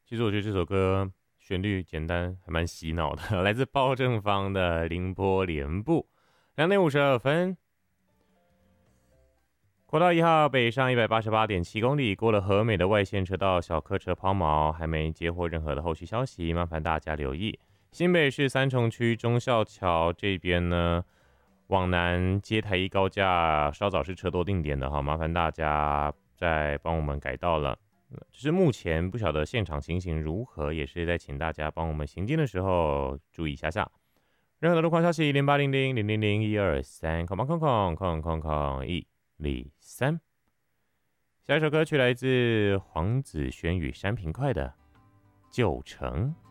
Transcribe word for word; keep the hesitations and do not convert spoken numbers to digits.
其实我觉得这首歌旋律简单，还蛮洗脑的，来自包正芳的《凌波连步》。两点五十二分，国道一号北上一百八十八点七公里，过了和美的外线车道，小客车抛锚，还没接获任何的后续消息，麻烦大家留意。新北市三重区忠孝桥这边呢，往南接台一高架，稍早是车多定点的哈，麻烦大家再帮我们改道了。只是目前不晓得现场情形如何，也是在请大家帮我们行进的时候注意一下下。任何的路况消息，零八零零零零零一二三，空空空空空空一零三。下一首歌曲来自黄子轩与山平快的《旧城》。